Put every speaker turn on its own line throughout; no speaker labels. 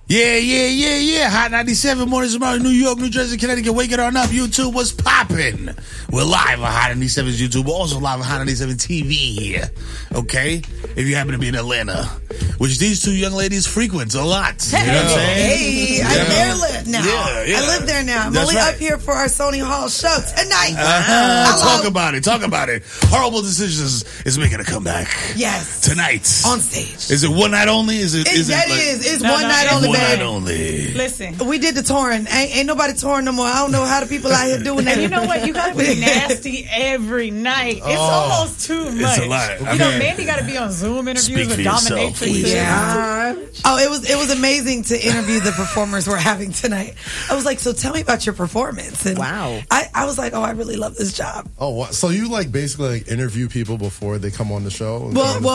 Yeah. Hot 97 mornings tomorrow, New York, New Jersey, Connecticut. Wake it on up. YouTube, what's poppin'? We're live on Hot 97's YouTube. We're also live on Hot 97 TV. Okay? If you happen to be in Atlanta, which these two young ladies frequent a lot. You know what I'm saying?
Hey, I'm there now.
Yeah.
I live there now. I'm
That's
only
right.
up here for our Sony Hall show tonight.
Talk about it. Horrible Decisions is making a comeback.
Yes.
Tonight.
On stage.
Is it one night only?
It's one night only,
one
babe.
night only.
Listen.
We did the touring. Ain't nobody touring no more. I don't know how the people out here doing that.
And you know what? You gotta be nasty every night. It's almost too much.
It's a lot.
You know, Mandy gotta be on Zoom interviews with dominatrix.
Yeah. It was amazing to interview the performers we're having tonight. I was like, so tell me about your performance. And
wow.
I was like, I really love this job.
Oh, wow. So you basically interview people before they come on the show?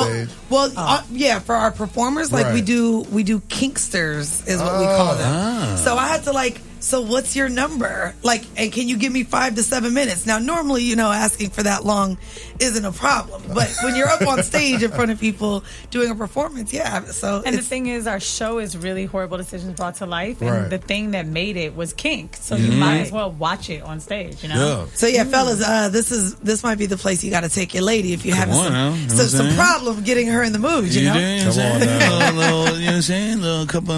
Yeah, for our performers, we do kinksters is what we call them. So I had to so what's your number? And can you give me 5 to 7 minutes? Now, normally, asking for that long isn't a problem. But when you're up on stage in front of people doing a performance, yeah.
And the thing is, our show is really Horrible Decisions brought to life. And the thing that made it was kink. So you might as well watch it on stage,
Yeah.
So, fellas, this might be the place you got to take your lady if you have some problem getting her in the mood, you know?
Come on now. You know what I'm saying? Little couple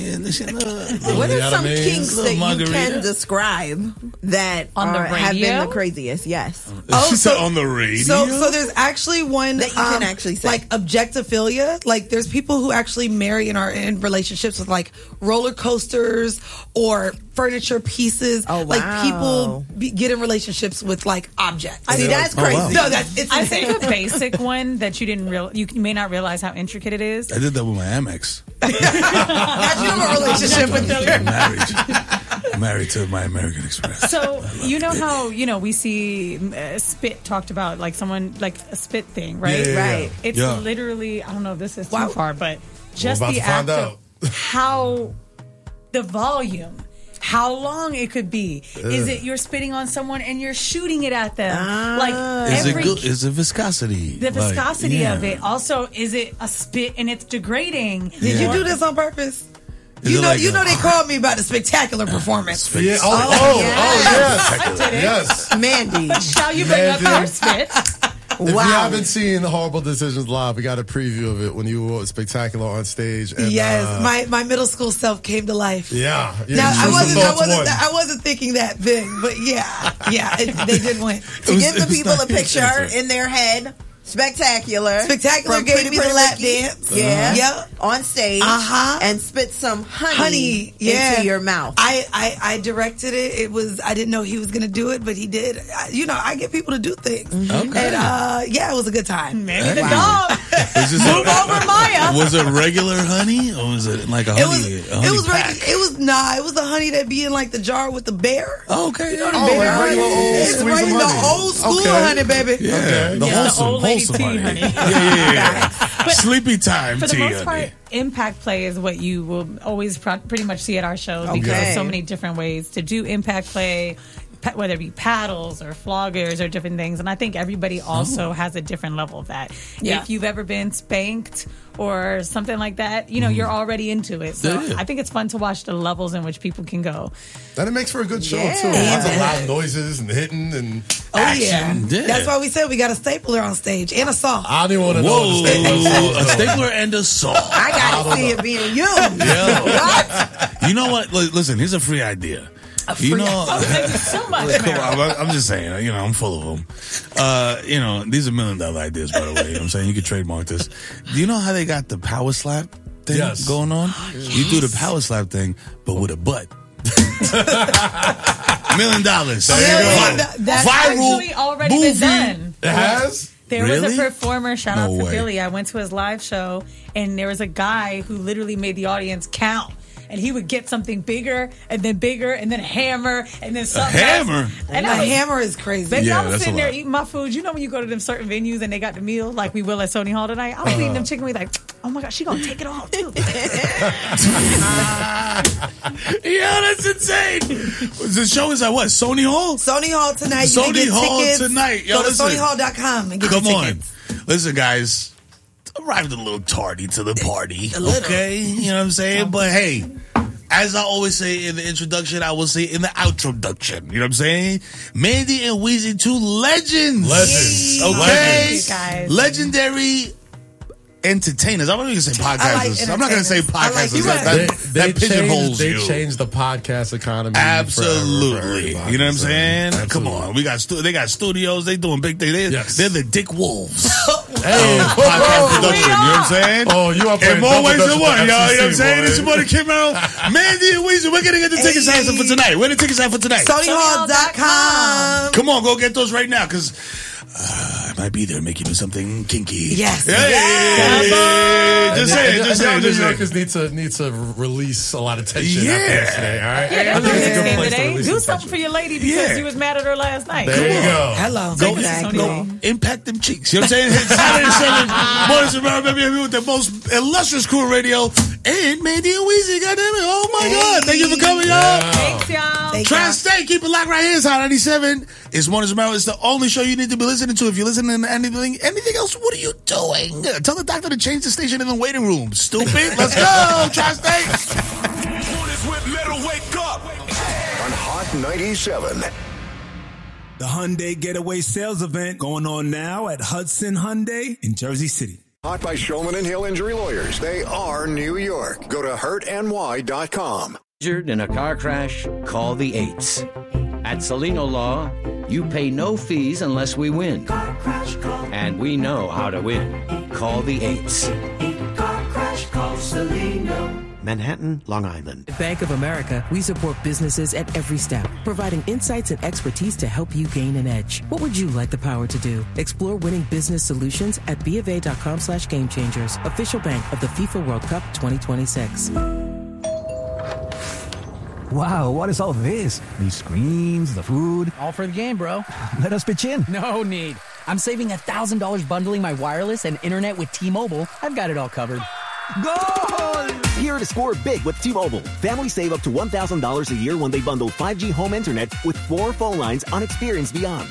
what are some kinks that you can describe that have been the craziest? Yes.
She said on the radio.
So there's actually one
that you can actually say.
Like objectophilia. Like there's people who actually marry and are in relationships with roller coasters or furniture pieces.
Oh, wow.
Like people get in relationships with objects.
See, that's crazy.
Wow.
No, it's
I
insane.
think a basic one that you may not realize how intricate it is.
I did that with my Amex.
That's your relationship with them.
Married to my American Express.
So you know how we see spit talked about someone a spit thing, right?
Yeah.
Right. It's literally, I don't know if this is too far, but just
about
the
to find
act
out.
of how the volume. How long it could be? Is it you're spitting on someone and you're shooting it at them?
Is it viscosity?
The viscosity of it. Also, is it a spit and it's degrading?
Did you do this on purpose? You know they called me about the spectacular performance.
Yeah. Yes.
Mandy.
Shall you bring up your spit?
If you haven't seen Horrible Decisions live, we got a preview of it when you were spectacular on stage. And,
yes, my middle school self came to life.
Yeah.
Now I wasn't thinking that big, but they did win.
To give the people a picture in their head. Spectacular
gave me the lap dance.
Yeah.
Yep.
On stage. And spit some honey into your mouth.
I directed it. I didn't know he was going to do it, but he did. I get people to do things.
Okay.
And it was a good time.
Maybe the dog. Move over, Maya.
Was it regular honey or was it like a honey?
It was the honey that be in the jar with the bear.
Oh, okay.
You know the bear. It's the old school honey, baby.
Yeah. Okay. The wholesome tea honey. Yeah. Sleepy time
for the
tea
most part,
honey.
impact play is what you will always pretty much see at our shows because there's so many different ways to do impact play, whether it be paddles or floggers or different things. And I think everybody also has a different level of that. Yeah. If you've ever been spanked or something like that, you're already into it. So I think it's fun to watch the levels in which people can go.
And it makes for a good show, too. Lots of loud noises and hitting and
action. Yeah. That's why we said we got a stapler on stage and a saw.
I don't even want to know.
A stapler and a saw.
I got to see it being you.
What? You know what? Listen, here's a free idea.
Thank you so much.
I'm just saying, I'm full of them. These are $1 million ideas, by the way. You know what I'm saying? You could trademark this. Do you know how they got the power slap thing going on? You do the power slap thing, but with a butt. $1 million. There you go.
That's actually already been done.
It has?
There was a performer, shout out to Billy. I went to his live show, and there was a guy who literally made the audience count. And he would get something bigger, and then a hammer, and then something else.
And a hammer is crazy.
Baby, I was sitting there eating my food. You know when you go to them certain venues and they got the meal, like we will at Sony Hall tonight? I was eating them chicken wings like, oh my God, she gonna take it all too.
That's insane. The show is at what? Sony Hall?
Sony Hall tonight.
Sony Hall tonight.
Go to SonyHall.com and get your tickets.
Listen, guys. Arrived a little tardy to the party. Okay, you know what I'm saying? But hey, as I always say in the introduction, I will say in the outroduction. You know what I'm saying? Mandy and Weezy, two legends. Okay?
Guys.
Legendary entertainers. I'm not going to say podcasters. I'm not going to say podcasters. That pigeonholes you.
They changed the podcast economy.
Absolutely.
Forever,
you know what I'm saying?
Absolutely.
Come on. They got studios. They doing big things. They're the Dick Wolves.
Podcast
production. You know what I'm saying?
Oh, you are
in more ways than one, y'all. You know what I'm saying? This is your boy Kim Merrill. Mandy and Weezy, we're going to get the tickets out for tonight. Where the tickets out for tonight?
SonyHall.com.
Come on, go get those right now, because I might be there making you something kinky.
Yes.
Just say it.
New Yorkers need to release a lot of tension after yesterday, all right? I think it's a good place to release
do something for your lady because you was mad at her last night.
There you go.
Hello.
Go impact them cheeks. You know what I'm saying? Saturday 7, Mornings around, baby, with the most illustrious crew radio. And Mandy and Weezy, goddammit. Oh my God. Thank you for coming, y'all.
Thanks, y'all.
Tri-State, keep it locked right here. It's Hot 97. It's Mornings around. It's the only show you need to be listening to. If you're listening to anything else, what are you doing? Tell the doctor to change the station in the waiting room. Stupid. Let's go, Tri-State.
Wake up on Hot 97.
The Hyundai Getaway Sales Event going on now at Hudson Hyundai in Jersey City.
Hot by Shulman and Hill Injury Lawyers. They are New York. Go to hurtny.com.
Injured in a car crash? Call the 8s. At Salino Law, you pay no fees unless we win. And we know how to win. Call the 8s. Car crash, call Salino. Manhattan, Long Island.
At Bank of America, we support businesses at every step, providing insights and expertise to help you gain an edge. What would you like the power to do? Explore winning business solutions at BofA.com/gamechangers, official bank of the FIFA World Cup 2026.
Wow, what is all this? These screens, the food.
All for the game, bro.
Let us pitch in.
No need. I'm saving $1,000 bundling my wireless and internet with T-Mobile. I've got it all covered.
Goal! Here to score big with T-Mobile. Families save up to $1,000 a year when they bundle 5G home internet with 4 phone lines on Experience Beyond.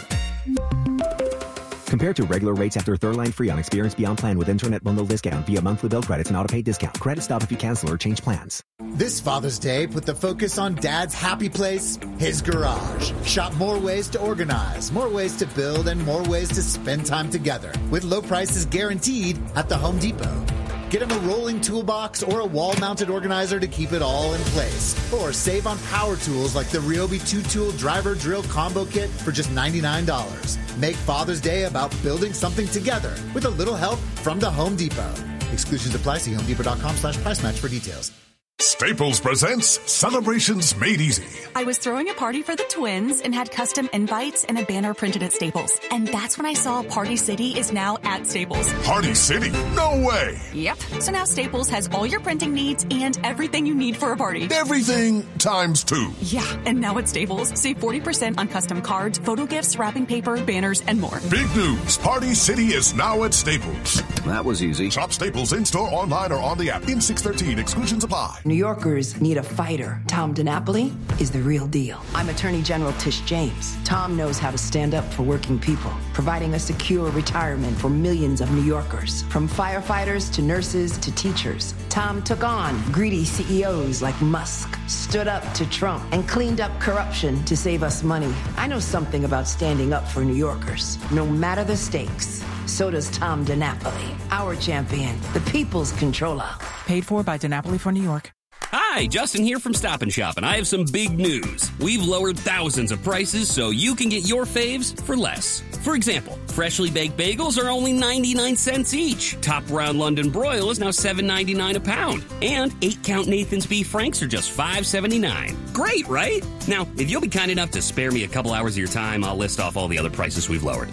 Compared to regular rates after third line free on Experience Beyond plan with internet bundle discount via monthly bill credits and auto-pay discount. Credit stop if you cancel or change plans.
This Father's Day, put the focus on Dad's happy place, his garage. Shop more ways to organize, more ways to build, and more ways to spend time together. With low prices guaranteed at the Home Depot. Get him a rolling toolbox or a wall-mounted organizer to keep it all in place. Or save on power tools like the Ryobi 2-tool driver drill combo kit for just $99. Make Father's Day about building something together with a little help from the Home Depot. Exclusions apply. See HomeDepot.com/price match for details.
Staples presents Celebrations Made Easy.
I was throwing a party for the twins and had custom invites and a banner printed at Staples. And that's when I saw Party City is now at Staples.
Party City? No way!
Yep. So now Staples has all your printing needs and everything you need for a party.
Everything times 2.
Yeah, and now at Staples, save 40% on custom cards, photo gifts, wrapping paper, banners, and more.
Big news. Party City is now at Staples.
That was easy.
Shop Staples in-store, online, or on the app. In 613, exclusions apply.
New Yorkers need a fighter. Tom DiNapoli is the real deal. I'm Attorney General Tish James. Tom knows how to stand up for working people, providing a secure retirement for millions of New Yorkers. From firefighters to nurses to teachers. Tom took on greedy CEOs like Musk, stood up to Trump, and cleaned up corruption to save us money. I know something about standing up for New Yorkers, no matter the stakes. So does Tom DiNapoli, our champion, the people's controller.
Paid for by DiNapoli for New York.
Hi, Justin here from Stop & Shop, and I have some big news. We've lowered thousands of prices so you can get your faves for less. For example, freshly baked bagels are only 99 cents each. Top round London broil is now $7.99 a pound. And 8-count Nathan's Beef Franks are just $5.79. Great, right? Now, if you'll be kind enough to spare me a couple hours of your time, I'll list off all the other prices we've lowered.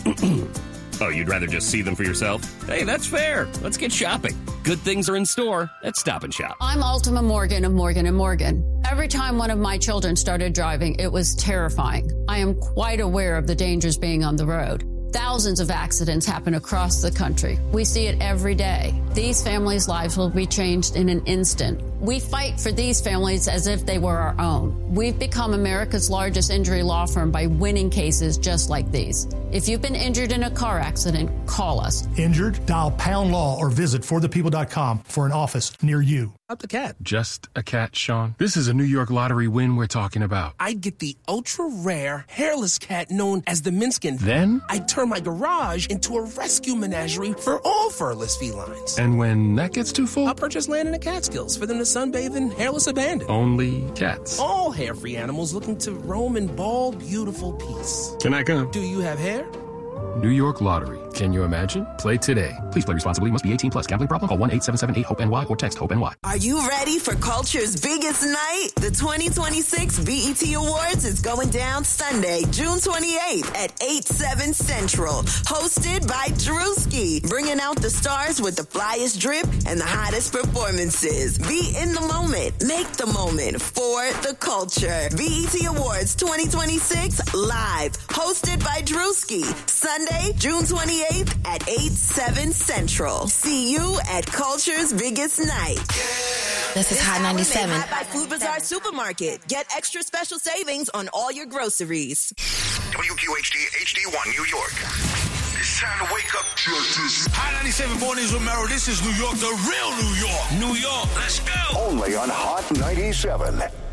Oh, you'd rather just see them for yourself? Hey, that's fair. Let's get shopping. Good things are in store at Stop & Shop.
I'm Ultima Morgan of Morgan & Morgan. Every time one of my children started driving, it was terrifying. I am quite aware of the dangers being on the road. Thousands of accidents happen across the country. We see it every day. these families' lives will be changed in an instant. We fight for these families as if they were our own. We've become America's largest injury law firm by winning cases just like these. If you've been injured in a car accident, call us.
Injured? Dial #law or visit forthepeople.com for an office near you.
Not the cat.
Just a cat, Sean. This is a New York lottery win we're talking about.
I'd get the ultra-rare, hairless cat known as the Minskin.
Then?
I'd turn my garage into a rescue menagerie for all furless felines.
And when that gets too full?
I'll purchase land in the Catskills for them to sunbathe in hairless abandon.
Only cats.
All hair-free animals looking to roam in bald, beautiful peace.
Can I come?
Do you have hair?
New York Lottery. Can you imagine? Play today. Please play responsibly. Must be 18 plus. Gambling problem? Call 1-877-8-HOPE-NY or text HOPE-NY.
Are you ready for culture's biggest night? The 2026 BET Awards is going down Sunday, June 28th at 8/7 Central. Hosted by Drewski. Bringing out the stars with the flyest drip and the hottest performances. Be in the moment. Make the moment for the culture. BET Awards 2026 live. Hosted by Drewski. Sunday, June 28th at 8/7 Central. See you at Culture's biggest night.
This is Hot 97.
By Food Bazaar Supermarket. Get extra special savings on all your groceries.
WQHD HD1 New York. It's time to wake up.
Hot 97 Mornings with Merrill. This is New York, the real New York. New York, let's go.
Only on Hot 97.